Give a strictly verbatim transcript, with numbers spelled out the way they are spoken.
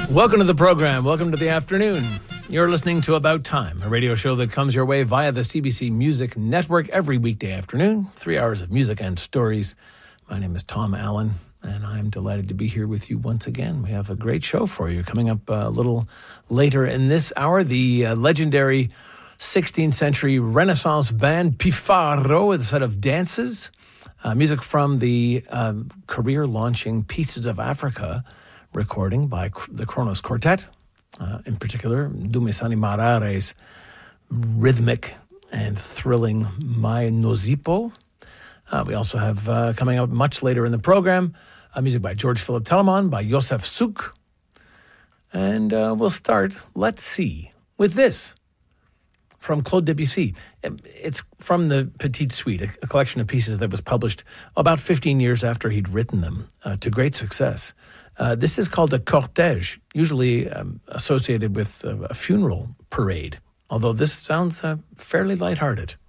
Welcome to the program. Welcome to the afternoon. You're listening to About Time, a radio show that comes your way via the C B C Music Network every weekday afternoon. Three hours of music and stories. My name is Tom Allen, and I'm delighted to be here with you once again. We have a great show for you. Coming up a little later in this hour, the uh, legendary sixteenth century Renaissance band Pifaro with a set of dances. Uh, music from the uh, career-launching Pieces of Africa recording by the Kronos Quartet, uh, in particular, Dumisani Marare's rhythmic and thrilling Mai Nozipo. Uh, we also have, uh, coming up much later in the program, uh, music by George Philip Telemann, by Josef Suk. And uh, we'll start, let's see, with this from Claude Debussy. It's from the Petite Suite, a collection of pieces that was published about fifteen years after he'd written them, uh, to great success. Uh, this is called a cortège, usually um, associated with uh, a funeral parade, although this sounds uh, fairly lighthearted.